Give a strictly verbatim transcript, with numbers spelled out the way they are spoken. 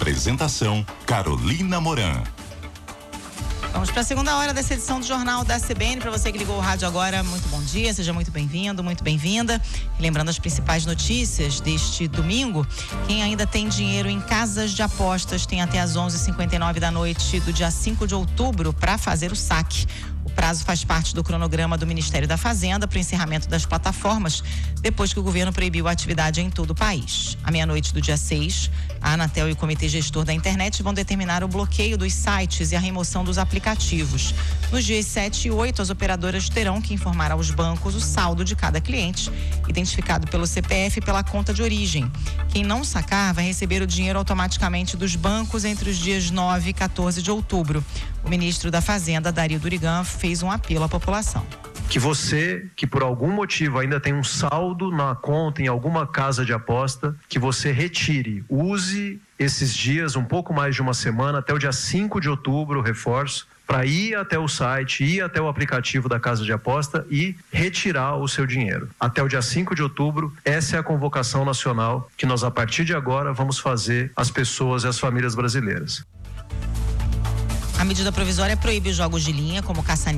Apresentação: Carolina Moran. Vamos para a segunda hora dessa edição do Jornal da C B N. Para você que ligou o rádio agora, muito bom dia, seja muito bem-vindo, muito bem-vinda. Lembrando as principais notícias deste domingo, quem ainda tem dinheiro em casas de apostas tem até às onze e cinquenta e nove da noite do dia cinco de outubro para fazer o saque. O prazo faz parte do cronograma do Ministério da Fazenda para o encerramento das plataformas, depois que o governo proibiu a atividade em todo o país. À meia-noite do dia seis, a Anatel e o Comitê Gestor da Internet vão determinar o bloqueio dos sites e a remoção dos aplicativos. Nos dias sete e oito, as operadoras terão que informar aos bancos o saldo de cada cliente, identificado pelo C P F e pela conta de origem. Quem não sacar vai receber o dinheiro automaticamente dos bancos entre os dias nove e quatorze de outubro. O ministro da Fazenda, Dario Durigan, fez um apelo à população. Que você, que por algum motivo ainda tem um saldo na conta em alguma casa de aposta, que você retire, use esses dias, um pouco mais de uma semana, até o dia cinco de outubro, reforço, para ir até o site, ir até o aplicativo da casa de aposta e retirar o seu dinheiro. Até o dia cinco de outubro, essa é a convocação nacional que nós, a partir de agora, vamos fazer às pessoas e às famílias brasileiras. A medida provisória proíbe jogos de linha, como caça